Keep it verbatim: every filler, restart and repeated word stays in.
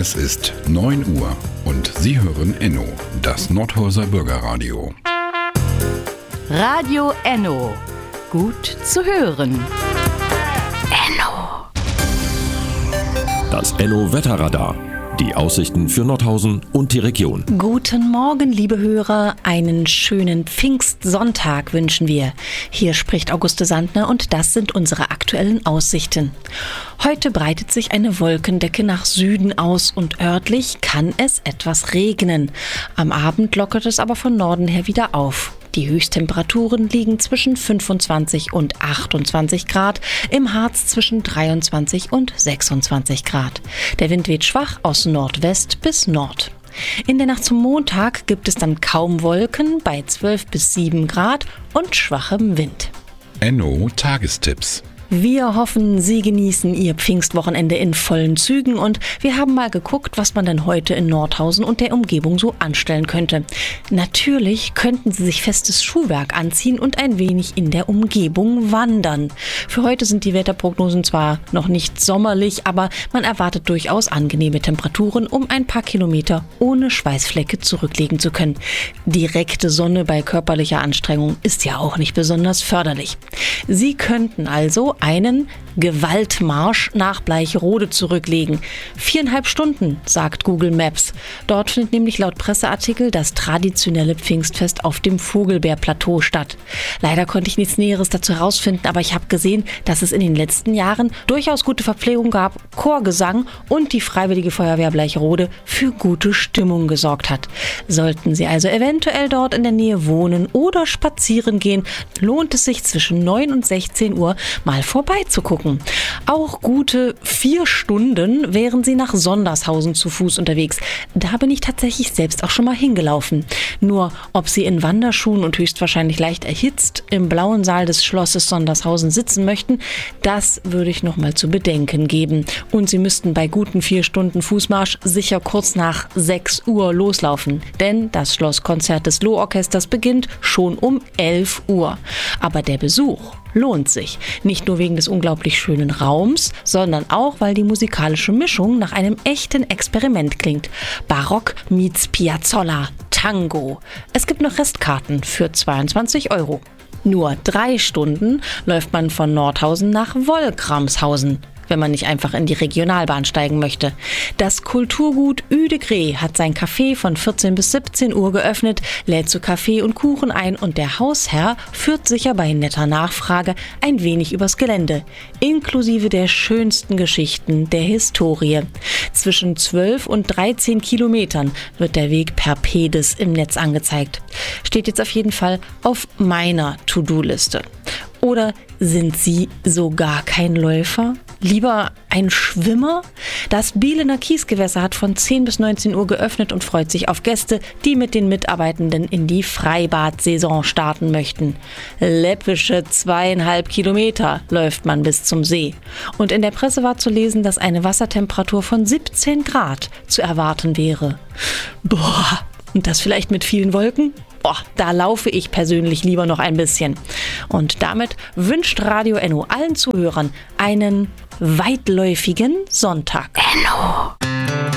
Es ist neun Uhr und Sie hören Enno, das Nordhauser Bürgerradio. Radio Enno. Gut zu hören. Enno. Das Enno-Wetterradar. Die Aussichten für Nordhausen und die Region. Guten Morgen, liebe Hörer. Einen schönen Pfingstsonntag wünschen wir. Hier spricht Auguste Sandner und das sind unsere aktuellen Aussichten. Heute breitet sich eine Wolkendecke nach Süden aus und örtlich kann es etwas regnen. Am Abend lockert es aber von Norden her wieder auf. Die Höchsttemperaturen liegen zwischen fünfundzwanzig und achtundzwanzig Grad, im Harz zwischen dreiundzwanzig und sechsundzwanzig Grad. Der Wind weht schwach aus Nordwest bis Nord. In der Nacht zum Montag gibt es dann kaum Wolken bei zwölf bis sieben Grad und schwachem Wind. Enno Tagestipps. Wir hoffen, Sie genießen Ihr Pfingstwochenende in vollen Zügen und wir haben mal geguckt, was man denn heute in Nordhausen und der Umgebung so anstellen könnte. Natürlich könnten Sie sich festes Schuhwerk anziehen und ein wenig in der Umgebung wandern. Für heute sind die Wetterprognosen zwar noch nicht sommerlich, aber man erwartet durchaus angenehme Temperaturen, um ein paar Kilometer ohne Schweißflecke zurücklegen zu können. Direkte Sonne bei körperlicher Anstrengung ist ja auch nicht besonders förderlich. Sie könnten also einen Gewaltmarsch nach Bleichrode zurücklegen. Viereinhalb Stunden, sagt Google Maps. Dort findet nämlich laut Presseartikel das traditionelle Pfingstfest auf dem Vogelbeerplateau statt. Leider konnte ich nichts Näheres dazu herausfinden, aber ich habe gesehen, dass es in den letzten Jahren durchaus gute Verpflegung gab, Chorgesang und die Freiwillige Feuerwehr Bleichrode für gute Stimmung gesorgt hat. Sollten Sie also eventuell dort in der Nähe wohnen oder spazieren gehen, lohnt es sich zwischen neun und sechzehn Uhr mal vorbeizugucken. Auch gute vier Stunden wären Sie nach Sondershausen zu Fuß unterwegs. Da bin ich tatsächlich selbst auch schon mal hingelaufen. Nur, ob Sie in Wanderschuhen und höchstwahrscheinlich leicht erhitzt im blauen Saal des Schlosses Sondershausen sitzen möchten, das würde ich noch mal zu bedenken geben. Und Sie müssten bei guten vier Stunden Fußmarsch sicher kurz nach sechs Uhr loslaufen. Denn das Schlosskonzert des Lohorchesters beginnt schon um elf Uhr. Aber der Besuch lohnt sich. Nicht nur wegen des unglaublich schönen Raums, sondern auch, weil die musikalische Mischung nach einem echten Experiment klingt. Barock meets Piazzolla, Tango. Es gibt noch Restkarten für zweiundzwanzig Euro. Nur drei Stunden läuft man von Nordhausen nach Wolkramshausen, wenn man nicht einfach in die Regionalbahn steigen möchte. Das Kulturgut Uedegree hat sein Café von vierzehn bis siebzehn Uhr geöffnet, lädt zu Kaffee und Kuchen ein und der Hausherr führt sicher bei netter Nachfrage ein wenig übers Gelände, inklusive der schönsten Geschichten der Historie. Zwischen zwölf und dreizehn Kilometern wird der Weg per Pedis im Netz angezeigt. Steht jetzt auf jeden Fall auf meiner To-Do-Liste. Oder sind Sie sogar kein Läufer? Lieber ein Schwimmer? Das Bielener Kiesgewässer hat von zehn bis neunzehn Uhr geöffnet und freut sich auf Gäste, die mit den Mitarbeitenden in die Freibad-Saison starten möchten. Läppische zweieinhalb Kilometer läuft man bis zum See. Und in der Presse war zu lesen, dass eine Wassertemperatur von siebzehn Grad zu erwarten wäre. Boah, und das vielleicht mit vielen Wolken? Boah, da laufe ich persönlich lieber noch ein bisschen. Und damit wünscht Radio Enno allen Zuhörern einen weitläufigen Sonntag. Enno.